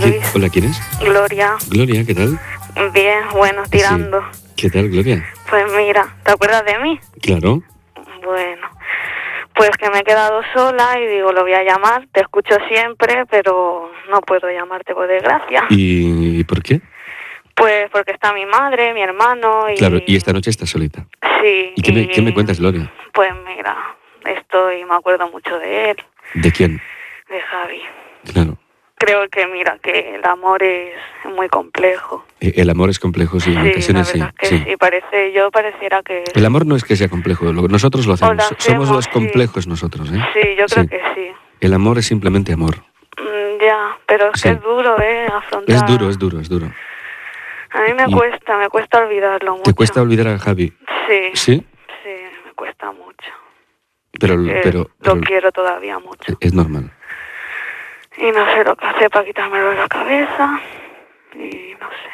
Hola, ¿quién es? Gloria. Gloria, ¿qué tal? Bien, bueno, tirando. Sí. ¿Qué tal, Gloria? Pues mira, ¿te acuerdas de mí? Claro. Bueno, pues que me he quedado sola y digo, lo voy a llamar. Te escucho siempre, pero no puedo llamarte por desgracia. ¿Y por qué? Pues porque está mi madre, mi hermano y... Claro, y esta noche estás solita. Sí. ¿Y qué me cuentas, Gloria? Pues mira, me acuerdo mucho de él. ¿De quién? De Javi. Claro. Creo que, mira, que el amor es muy complejo. El amor es complejo, sí, en ocasiones la verdad sí. Es que pareciera que... El amor no es que sea complejo, nosotros lo hacemos. Somos los sí. complejos nosotros, ¿eh? Sí, yo creo que sí. El amor es simplemente amor. Ya, pero es que es duro, afrontar. Es duro. A mí me cuesta olvidarlo mucho. ¿Te cuesta olvidar a Javi? Sí. ¿Sí? Sí, me cuesta mucho. Pero lo quiero todavía mucho. Es normal. Y no sé lo que hacer para quitármelo de la cabeza. Y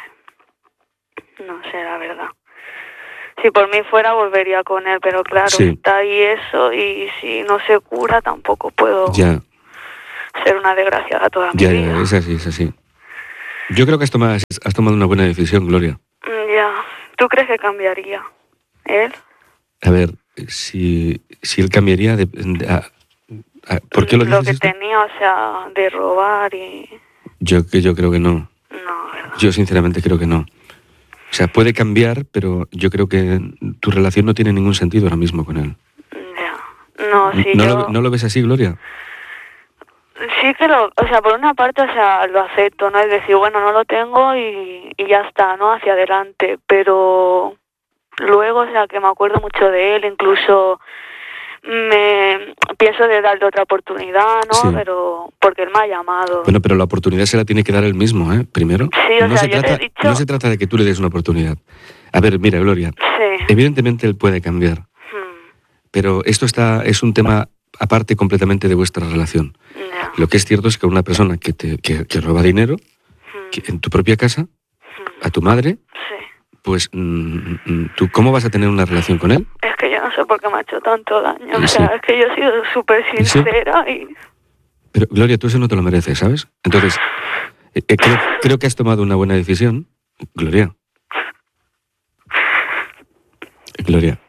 no sé, la verdad. Si por mí fuera, volvería con él, pero claro, está ahí eso, y si no se cura, tampoco puedo ser una desgraciada toda mi vida. Ya, es así. Yo creo que has tomado una buena decisión, Gloria. Ya. ¿Tú crees que cambiaría él? A ver, si él cambiaría... ¿Por qué lo dices? Lo que tenía, o sea, de robar y... Yo creo que no. No, ¿verdad? Yo sinceramente creo que no. O sea, puede cambiar, pero yo creo que tu relación no tiene ningún sentido ahora mismo con él. Ya. No, sí, ¿No lo ves así, Gloria? Sí que por una parte, lo acepto, ¿no? Es decir, bueno, no lo tengo y ya está, ¿no? Hacia adelante, pero luego, que me acuerdo mucho de él, incluso me pienso de darle otra oportunidad, ¿no? Sí. Pero porque él me ha llamado. Bueno, pero la oportunidad se la tiene que dar él mismo, ¿eh? Primero. Sí, no se trata de que tú le des una oportunidad. A ver, mira, Gloria. Sí. Evidentemente él puede cambiar. Pero esto es un tema aparte completamente de vuestra relación. Ya. Lo que es cierto es que una persona que roba dinero en tu propia casa, a tu madre, pues ¿tú cómo vas a tener una relación con él? Es que yo no sé por qué me ha hecho tanto daño. Es que yo he sido súper sincera y... Pero, Gloria, tú eso no te lo mereces, ¿sabes? Entonces, creo que has tomado una buena decisión. Gloria.